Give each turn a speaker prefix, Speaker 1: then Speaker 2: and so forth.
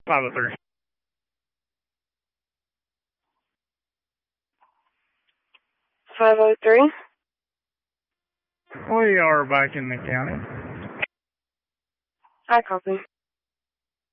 Speaker 1: 503.
Speaker 2: 503.
Speaker 1: We are back in the county.
Speaker 2: I copy.